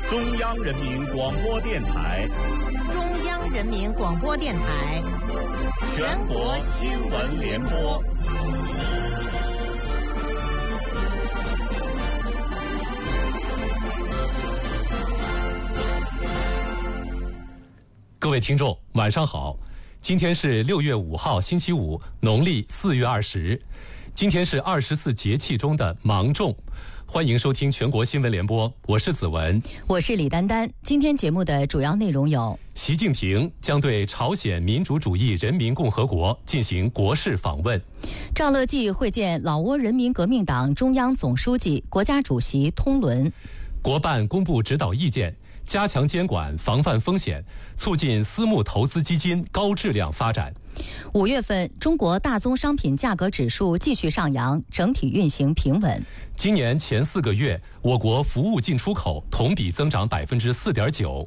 中央人民广播电台， 中央人民广播电台， 全国新闻联播。 各位听众，晚上好。今天是6月5号，星期五，农历4月20。今天是24节气中的芒种。欢迎收听全国新闻联播，我是子文， 我是李丹丹。今天节目的主要内容有： 习近平将对朝鲜民主主义人民共和国进行国事访问； 赵乐际会见老挝人民革命党中央总书记、国家主席通伦； 国办公布指导意见，加强监管，防范风险，促进私募投资基金高质量发展。 5月份，中国大宗商品价格指数继续上扬，整体运行平稳。 今年前4个月，我国服务进出口同比增长4.9%。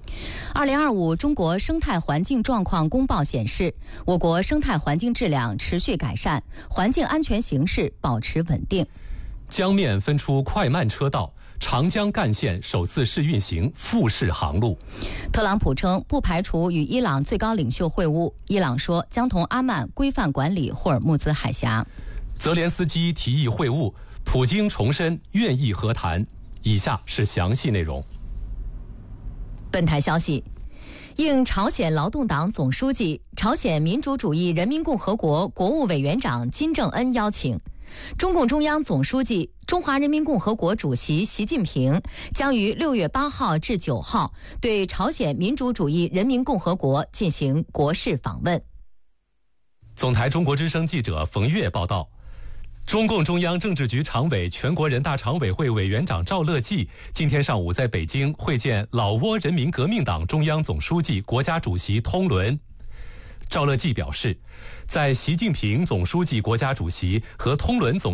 2025中国生态环境状况公报显示，我国生态环境质量持续改善，环境安全形势保持稳定。 江面分出快慢车道，长江干线首次试运行复式航路。 特朗普称不排除与伊朗最高领袖会晤，伊朗说将同阿曼规范管理霍尔木兹海峡。 泽连斯基提议会晤，普京重申愿意和谈。以下是详细内容。 本台消息，应朝鲜劳动党总书记、朝鲜民主主义人民共和国国务委员长金正恩邀请，中共中央总书记、中华人民共和国主席习近平将于6月8号至9号对朝鲜民主主义人民共和国进行国事访问。 总台中国之声记者冯月报道，中共中央政治局常委、全国人大常委会委员长赵乐际今天上午在北京会见老挝人民革命党中央总书记、国家主席通伦。赵乐际表示，在习近平总书记、国家主席和通伦总